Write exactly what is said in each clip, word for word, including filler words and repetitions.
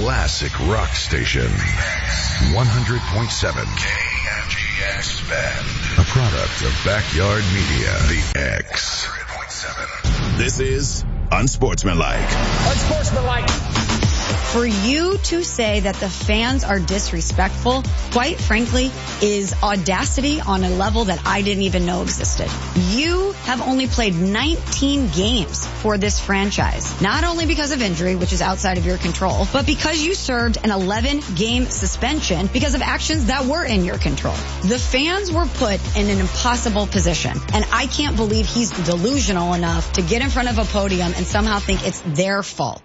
classic rock station. one hundred point seven K M G X Bend. A product of Backyard Media. The X. one hundred point seven. This is Unsportsmanlike. Unsportsmanlike. For you to say that the fans are disrespectful, quite frankly, is audacity on a level that I didn't even know existed. You have only played nineteen games for this franchise, not only because of injury, which is outside of your control, but because you served an eleven game suspension because of actions that were in your control. The fans were put in an impossible position, and I can't believe he's delusional enough to get in front of a podium and somehow think it's their fault.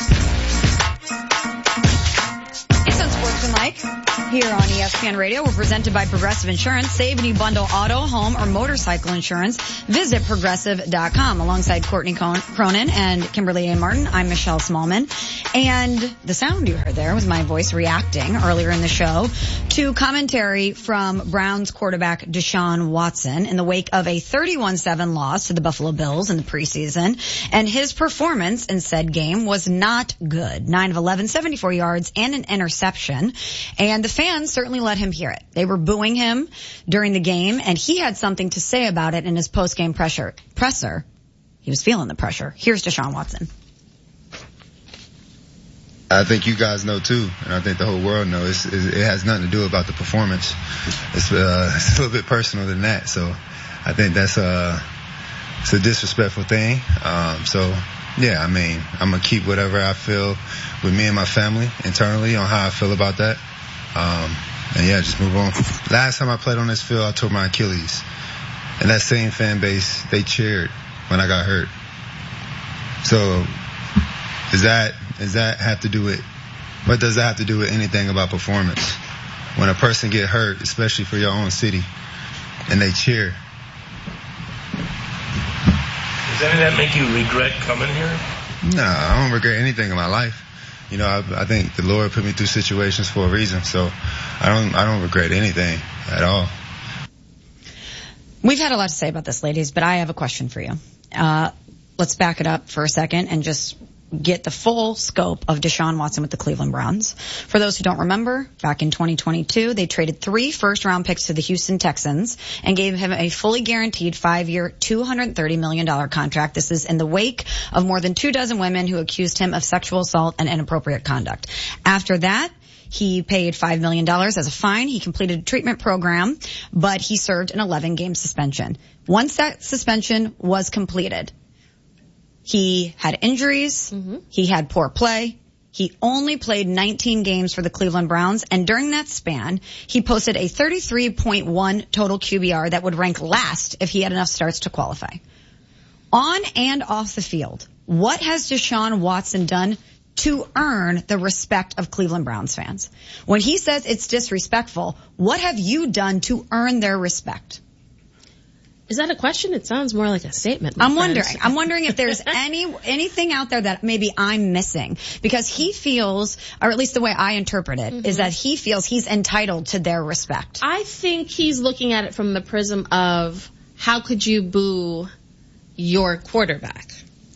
It's Unsportsmanlike here on E S P N Radio. We're presented by Progressive Insurance. Save when you bundle auto, home, or motorcycle insurance. Visit progressive dot com. Alongside Courtney Cronin and Kimberly A. Martin, I'm Michelle Smallman. And the sound you heard there was my voice reacting earlier in the show to commentary from Browns quarterback Deshaun Watson in the wake of a thirty-one seven loss to the Buffalo Bills in the preseason. And his performance in said game was not good. nine of eleven, seventy-four yards, and an interception. And the fans certainly let him hear it. They were booing him during the game, and he had something to say about it in his post-game pressure, presser. He was feeling the pressure. Here's Deshaun Watson. I think you guys know too, and I think the whole world knows, it's, it has nothing to do about the performance. It's, uh, it's a little bit personal than that. So I think that's a, it's a disrespectful thing. Um, so yeah, I mean, I'm going to keep whatever I feel with me and my family internally on how I feel about that. Um, and yeah, just move on. Last time I played on this field, I tore my Achilles. And that same fan base, they cheered when I got hurt. So does that, does that have to do with, what does that have to do with anything about performance? When a person get hurt, especially for your own city, and they cheer. Does any of that make you regret coming here? No, I don't regret anything in my life. You know, I, I think the Lord put me through situations for a reason, so I don't, I don't regret anything at all. We've had a lot to say about this, ladies, but I have a question for you. Uh, let's back it up for a second and just get the full scope of Deshaun Watson with the Cleveland Browns. For those who don't remember, back in twenty twenty-two, they traded three first-round picks to the Houston Texans and gave him a fully guaranteed five-year, two hundred thirty million dollars contract. This is in the wake of more than two dozen women who accused him of sexual assault and inappropriate conduct. After that, he paid five million dollars as a fine. He completed a treatment program, but he served an eleven game suspension. Once that suspension was completed, he had injuries. Mm-hmm. He had poor play. He only played nineteen games for the Cleveland Browns, and during that span, he posted a thirty-three point one total Q B R that would rank last if he had enough starts to qualify. On and off the field, what has Deshaun Watson done to earn the respect of Cleveland Browns fans? When he says it's disrespectful, what have you done to earn their respect? Is that a question? It sounds more like a statement. I'm friend. wondering. I'm wondering if there's any anything out there that maybe I'm missing, because he feels, or at least the way I interpret it, mm-hmm. is that he feels he's entitled to their respect. I think he's looking at it from the prism of how could you boo your quarterback?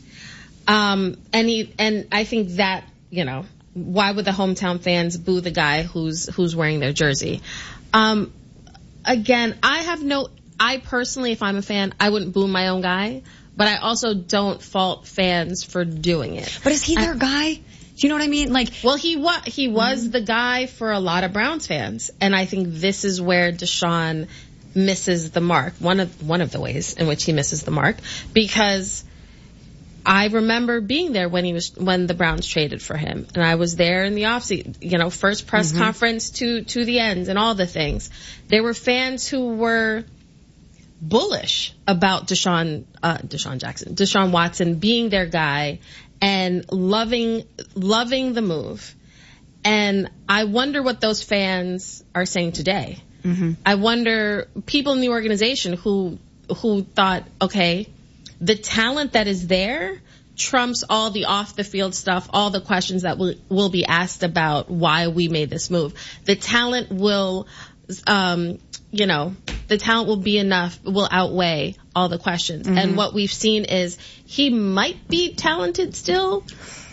Um, and he, and I think that, you know, why would the hometown fans boo the guy who's who's wearing their jersey? Um, again, I have no. I personally, if I'm a fan, I wouldn't boo my own guy, but I also don't fault fans for doing it. But is he their I, guy? Do you know what I mean? Like, well, he was he was mm-hmm. the guy for a lot of Browns fans, and I think this is where Deshaun misses the mark. One of one of the ways in which he misses the mark, because I remember being there when he was when the Browns traded for him, and I was there in the offseason, you know, first press mm-hmm. conference to to the end and all the things. There were fans who were bullish about Deshaun, uh, Deshaun Jackson, Deshaun Watson being their guy and loving, loving the move. And I wonder what those fans are saying today. Mm-hmm. I wonder people in the organization who, who thought, okay, the talent that is there trumps all the off the field stuff, all the questions that will, will be asked about why we made this move. The talent will, um, you know, the talent will be enough, will outweigh all the questions. Mm-hmm. And what we've seen is he might be talented still,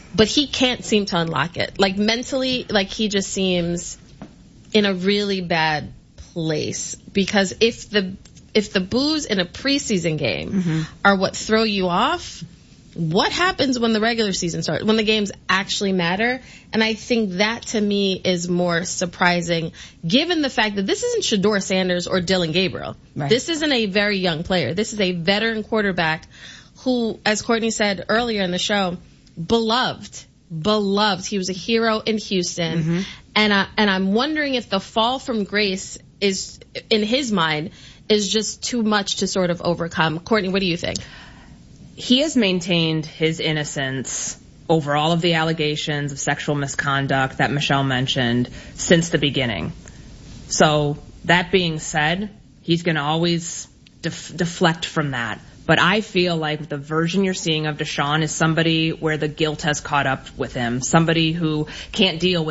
but he can't seem to unlock it. Like mentally, like he just seems in a really bad place, because if the if the boos in a preseason game mm-hmm. are what throw you off, what happens when the regular season starts, when the games actually matter? And I think that to me is more surprising, given the fact that this isn't Shedeur Sanders or Dillon Gabriel. Right. This isn't a very young player. This is a veteran quarterback who, as Courtney said earlier in the show, beloved, beloved. He was a hero in Houston. Mm-hmm. And I, and I'm wondering if the fall from grace is, in his mind, is just too much to sort of overcome. Courtney, what do you think? He has maintained his innocence over all of the allegations of sexual misconduct that Michelle mentioned since the beginning. So that being said, he's going to always def- deflect from that. But I feel like the version you're seeing of Deshaun is somebody where the guilt has caught up with him, somebody who can't deal with